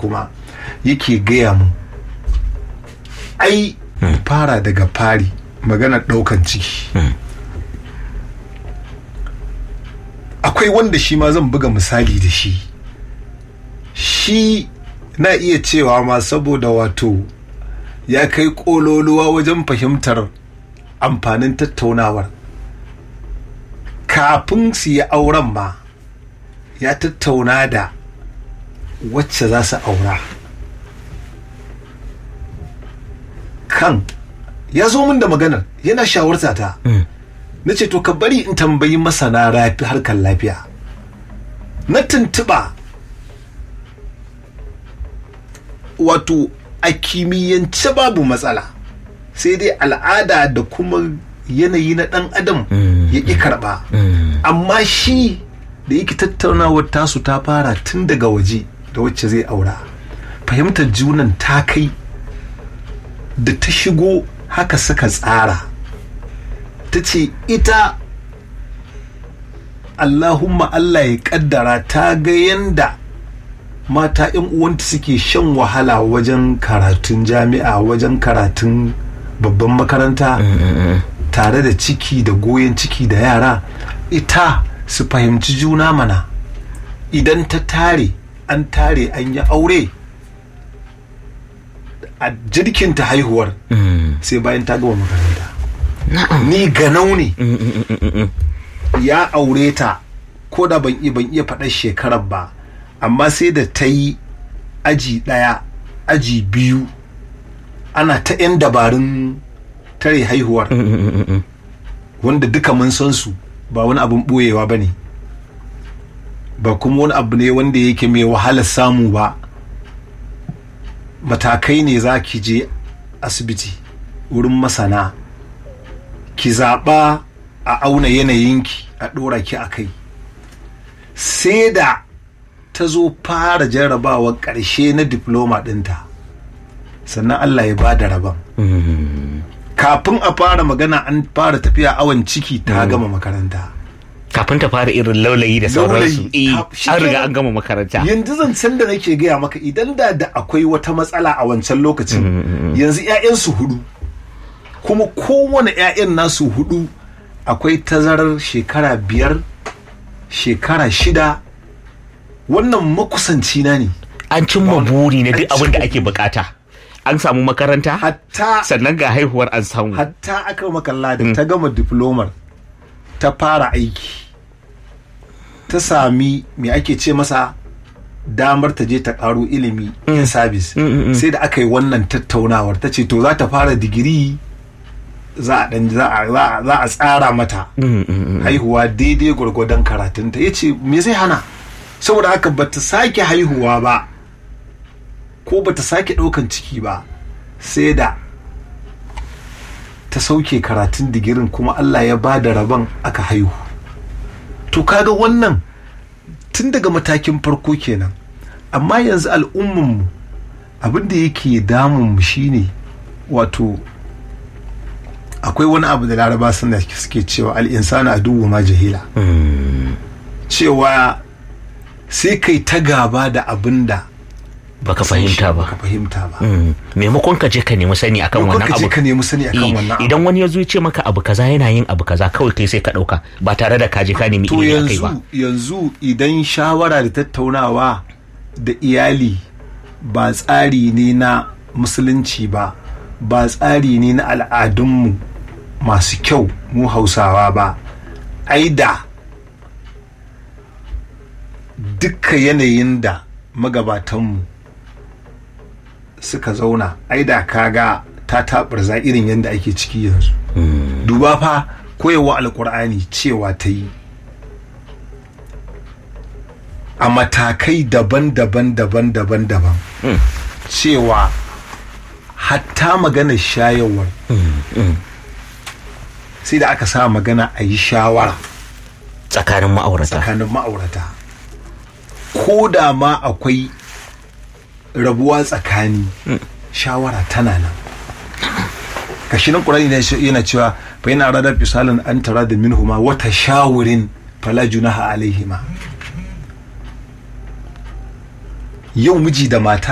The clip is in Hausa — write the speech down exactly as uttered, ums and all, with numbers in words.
kuma yake gaya mu ai fara daga fari maganar ɗaukan ciki. Akwai wanda shi ma zan buga misali da shi shi na iya cewa ma saboda wato ya kai ƙololuwa wajen fahimtar amfanin tattaunawar kafin su yi auren ma ya tattauna da wacce za su aura kan ya zo min da maganar yana shawarta ta na ce to ka bari in tambayi masana rafi harkar lafiya na tuntuɓa wato a kimiyyance babu matsala sai dai al'ada da kuma yanayi na ɗan adam ya ƙi karɓa amma shi da yake tattaunawar tasu ta fara tun daga waje da wacce zai aura fahimtar junan ta kai da ta shigo haka suka tsara ta ce ita Allahumma Allah ya kaddara ta ga yanda mata yan uwanta suke shan wahala wajen karatun jami'a wajen karatun babban makaranta tare da ciki da goyon ciki da yara ita su fahimci juna mana idan ta tare an tare an yi aure a jirkinta haihuwar sai bayan ta gama makaranta. Ni ganau ne ya aure ta ko da ban iya ban iya faɗar shekarar ba amma sai da ta yi aji ɗaya aji biyu ana ta 'yan dabarun tare haihuwar wanda duka mun san su ba wani abin ɓoyewa ba ne ba kuma wani abu ne wanda yake mai wahalar samu ba. Matakai ne za ki je asibiti wurin masana ki zaɓa a auna yanayinki a ɗora ki a kai sai da ta zo fara jarrabawar ƙarshe na diploma ɗinta sannan Allah ya ba da rabon. Kafin a fara magana an fara tafiya awon ciki ta gama makaranta kafin ta fara irin laulayi da sauransu an riga an gama makaranta. Yanzu zancen da nake gaya maka idan da da akwai wata matsala a wancan lokacin yanzu 'ya'yansu hudu kuma kowane 'ya'yan nasu hudu akwai tazarar shekara biyar shekara shida wannan makusanci na ne. An cimma buri na duk abin da ake bukata an samu makaranta hatta sannan ga haihuwar an samu hatta aka makalla da ta gama diplomar ta fara aiki ta sami me ake ce masa damar ta je ta karo ilimi in service sai da aka yi wannan tattaunawar ta ce to za ta fara digiri za a dan za a tsara mata haihuwa daidai gwargwadon karatunta ya ce me zai hana saboda haka ba ta sake haihuwa ba ko ba ta sake ɗaukan ciki ba sai da ta sauke karatun digirin kuma Allah ya ba da rabon aka haihu. To kaga wannan tun daga matakin farko kenan amma yanzu al'ummanmu abin da yake damunmu shine wato akwai wani abu da laraba suna suke cewa al'insana aduwwu ma jahila cewa sai kai ta gaba da abin da baka fahimta ba baka fahimta ba maimakon ka je ka nemi sani akan wannan abu ka nemi sani akan wannan abu idan wani ya zo ya ce maka abu kaza yana yin abu kaza kawai kai sai ka dauka ba tare da ka je ka nemi ilimi akai ba. To yanzu idan shawara da tattaunawa da iyali ba tsari ne na musulunci ba ba tsari ne na al'adunmu masu kyau mu Hausawa ba ai da dukkan yanayin da magabatanmu suka zauna ai da kaga ta taɓarza irin yadda ake ciki yanzu. Duba fa koyarwa alkur'ani cewa ta yi a matakai daban-daban daban-daban daban cewa hatta maganar shayarwar sai da aka sa magana a yi shawara tsakanin ma'aurata tsakanin ma'aurata ko da ma akwai rabuwa tsakani shawara tana nan. Kashi nan Qur'ani yana cewa fa yana rada fisalan an tara da minhuma wata shawurin fala junaha alaihima. Yau miji da mata